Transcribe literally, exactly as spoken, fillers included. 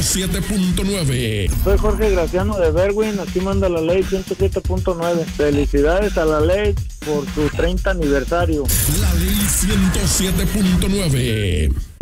siete punto nueve. Soy Jorge Graciano de Berwin, aquí manda la ley ciento siete punto nueve. Felicidades a la ley por su treinta aniversario. La ley ciento siete punto nueve.